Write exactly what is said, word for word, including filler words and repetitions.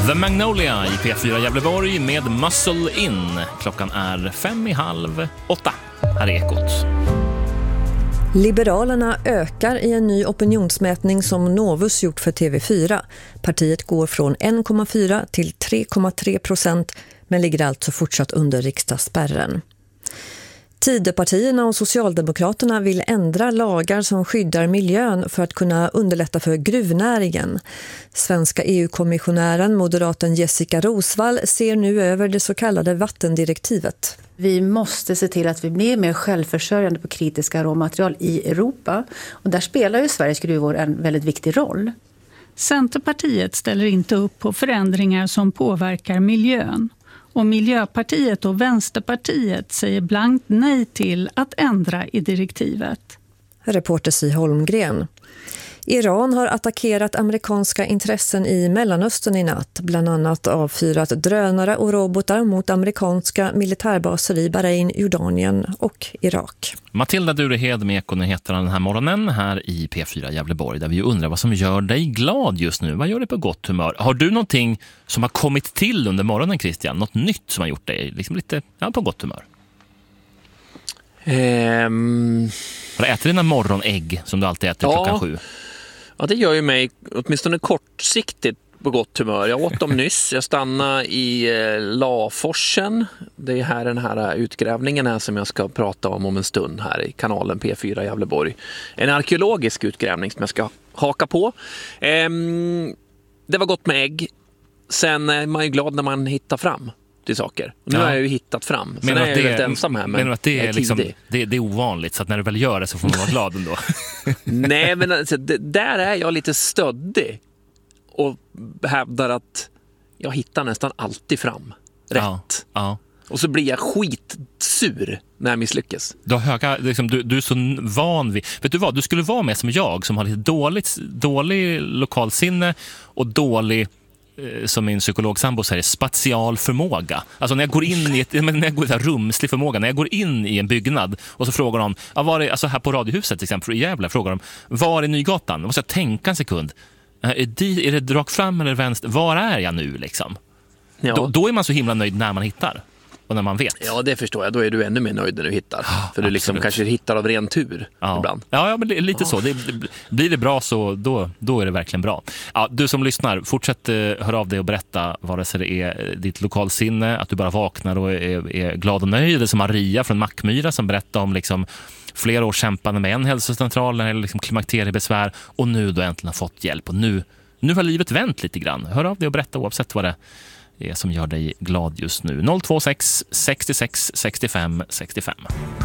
The Magnolia i P fyra Gävleborg med Muscle In. Klockan är fem i halv åtta. Här är Ekot. Liberalerna ökar i en ny opinionsmätning som Novus gjort för T V fyra. Partiet går från en komma fyra till tre komma tre procent men ligger alltså fortsatt under riksdagsspärren. Tidöpartierna och Socialdemokraterna vill ändra lagar som skyddar miljön för att kunna underlätta för gruvnäringen. Svenska E U-kommissionären, moderaten Jessica Rosvall, ser nu över det så kallade vattendirektivet. Vi måste se till att vi blir mer självförsörjande på kritiska råmaterial i Europa. Och där spelar ju Sveriges gruvor en väldigt viktig roll. Centerpartiet ställer inte upp på förändringar som påverkar miljön. Och Miljöpartiet och Vänsterpartiet säger blankt nej till att ändra i direktivet. Reporter Si Holmgren. Iran har attackerat amerikanska intressen i Mellanöstern i natt, bland annat avfyrat drönare och robotar mot amerikanska militärbaser i Bahrain, Jordanien och Irak. Matilda Durehed med Ekonyheterna den här morgonen här i P fyra Gävleborg, där vi undrar vad som gör dig glad just nu. Vad gör dig på gott humör? Har du någonting som har kommit till under morgonen, Christian? Något nytt som har gjort dig liksom lite ja, på gott humör? Um... Har du ätit dina morgonägg som du alltid äter ja. klockan sju? Ja, det gör ju mig åtminstone kortsiktigt på gott humör. Jag åt dem nyss. Jag stannade i eh, Laforsen. Det är här den här utgrävningen är som jag ska prata om om en stund här i kanalen P fyra Gävleborg. En arkeologisk utgrävning som jag ska haka på. Ehm, det var gott med ägg. Sen är man ju glad när man hittar fram till saker. Och nu ja. har jag ju hittat fram. Sen är jag ju rätt ensam här. Men att det är, är liksom, det, det är ovanligt, så att när du väl gör det så får man vara glad ändå. Nej, men alltså, det, där är jag lite stöddig och hävdar att jag hittar nästan alltid fram rätt. Ja, ja. Och så blir jag skitsur när jag misslyckas. Du, har höga, liksom, du, du är så van vid... Vet du vad, du skulle vara med som jag som har lite dåligt, dålig lokalsinne och dålig... som min psykologsambo säger, spatial förmåga. Alltså när jag går in i ett, när jag går i rumslig förmåga, när jag går in i en byggnad och så frågar de, ja, var är, alltså här på Radiohuset till exempel i Gävle, frågar de, var är Nygatan? Då måste jag tänka en sekund. Är det, är det rakt fram eller vänster? Var är jag nu liksom? Ja. Då, då är man så himla nöjd när man hittar. Och när man vet. Ja, det förstår jag. Då är du ännu mer nöjd när du hittar. Ja, för du liksom kanske hittar av ren tur ja. ibland. Ja, ja, men det är lite ja. så. Det, det, blir det bra så då, då är det verkligen bra. Ja, du som lyssnar, fortsätt eh, höra av dig och berätta vare sig det är ditt lokalsinne, att du bara vaknar och är, är glad och nöjd. Det är som Maria från Mackmyra som berättar om liksom flera år kämpande med en hälsocentral eller liksom klimakteriebesvär och nu då äntligen har fått hjälp. Och nu, nu har livet vänt lite grann. Hör av dig och berätta oavsett vad det är som gör dig glad just nu. noll två sex sextiosex sextiofem sextiofem.